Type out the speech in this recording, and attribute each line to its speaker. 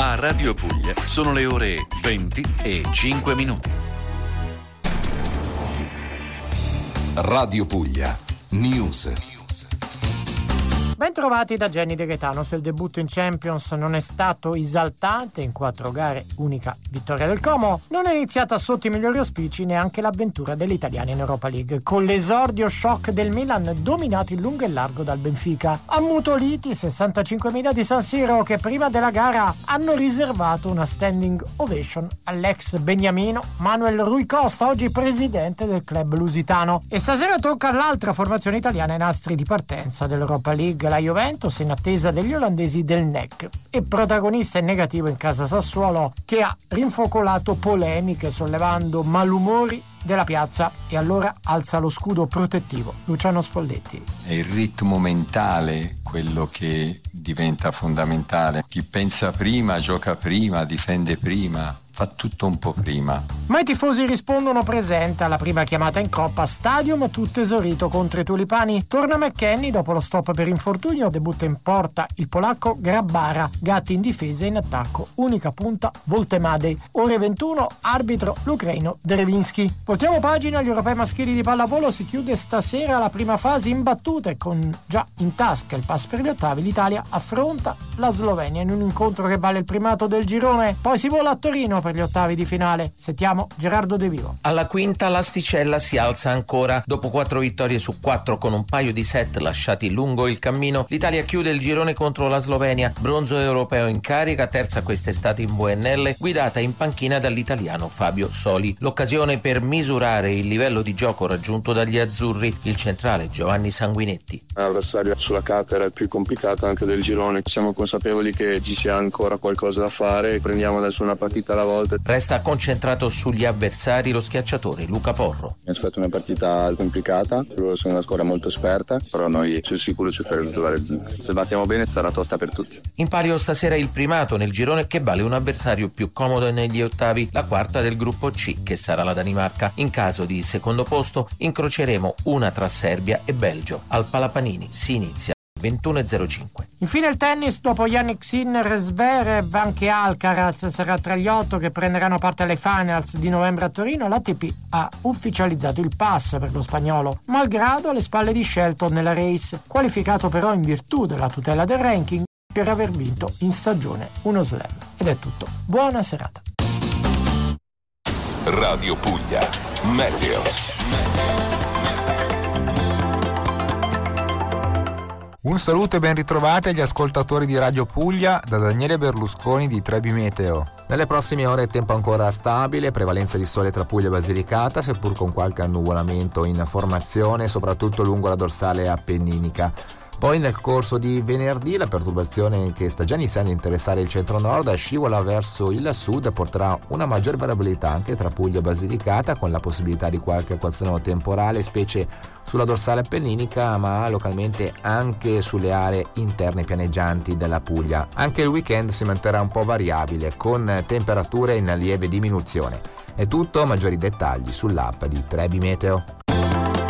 Speaker 1: A Radio Puglia sono le ore 20:05.
Speaker 2: Radio Puglia News.
Speaker 3: Ben trovati da Jenny De Gaetano. Se il debutto in Champions non è stato esaltante in 4 gare, unica vittoria del Como, non è iniziata sotto i migliori auspici neanche l'avventura degli italiani in Europa League, con l'esordio shock del Milan dominato in lungo e largo dal Benfica. Ammutoliti 65.000 di San Siro, che prima della gara hanno riservato una standing ovation all'ex beniamino Manuel Rui Costa, oggi presidente del club lusitano. E stasera tocca all'altra formazione italiana ai nastri di partenza dell'Europa League, la Juventus, in attesa degli olandesi del NEC, e protagonista in negativo in casa Sassuolo, che ha rinfocolato polemiche sollevando malumori della piazza, e allora alza lo scudo protettivo Luciano Spolletti.
Speaker 4: È il ritmo mentale quello che diventa fondamentale. Chi pensa prima, gioca prima, difende prima, fa tutto un po' prima.
Speaker 3: Ma i tifosi rispondono presente alla prima chiamata in Coppa. Stadium tutto esaurito contro i Tulipani. Torna McKennie dopo lo stop per infortunio, debutta in porta il polacco Grabbara, Gatti in difesa e in attacco unica punta Voltemadej. Ore 21, arbitro l'ucraino Drevinski. Voltiamo pagina, gli europei maschili di pallavolo, si chiude stasera la prima fase imbattuta e con già in tasca il pass per gli ottavi l'Italia affronta la Slovenia in un incontro che vale il primato del girone. Poi si vola a Torino per gli ottavi di finale. Sentiamo Gerardo De Vivo.
Speaker 5: Alla quinta l'asticella si alza ancora. Dopo 4 vittorie su 4 con un paio di set lasciati lungo il cammino, l'Italia chiude il girone contro la Slovenia, bronzo europeo in carica, terza quest'estate in VNL, guidata in panchina dall'italiano Fabio Soli. L'occasione per misurare il livello di gioco raggiunto dagli azzurri, il centrale Giovanni Sanguinetti.
Speaker 6: L'avversario sulla carta era il più complicato anche del girone. Siamo consapevoli che ci sia ancora qualcosa da fare, prendiamo adesso una partita alla volta.
Speaker 5: Resta concentrato sugli avversari lo schiacciatore Luca Porro.
Speaker 6: Mi aspetto una partita complicata, loro sono una squadra molto esperta, però noi sono sicuro ci faremo trovare zinc. Se battiamo bene sarà tosta per tutti.
Speaker 5: In palio stasera il primato nel girone, che vale un avversario più comodo negli ottavi, la quarta del gruppo C, che sarà la Danimarca. In caso di secondo posto incroceremo una tra Serbia e Belgio. Al Palapanini si inizia 21:05.
Speaker 3: Infine il tennis, dopo Jannik Sinner, Zverev, anche Alcaraz sarà tra gli 8 che prenderanno parte alle finals di novembre a Torino. L'ATP ha ufficializzato il pass per lo spagnolo, malgrado alle spalle di Shelton nella race, qualificato però in virtù della tutela del ranking per aver vinto in stagione uno slam. Ed è tutto. Buona serata.
Speaker 2: Radio Puglia Meteo.
Speaker 7: Un saluto e ben ritrovati agli ascoltatori di Radio Puglia da Daniele Berlusconi di Trebi Meteo. Nelle prossime ore tempo ancora stabile, prevalenza di sole tra Puglia e Basilicata, seppur con qualche annuvolamento in formazione, soprattutto lungo la dorsale appenninica. Poi nel corso di venerdì la perturbazione che sta già iniziando a interessare il centro-nord scivola verso il sud e porterà una maggior variabilità anche tra Puglia e Basilicata, con la possibilità di qualche acquazzone temporale, specie sulla dorsale appenninica, ma localmente anche sulle aree interne pianeggianti della Puglia. Anche il weekend si manterrà un po' variabile, con temperature in lieve diminuzione. È tutto, maggiori dettagli sull'app di Trebi Meteo.